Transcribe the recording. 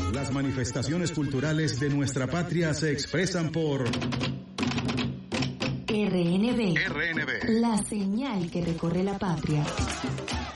Las manifestaciones culturales de nuestra patria se expresan por RNB, la señal que recorre la patria.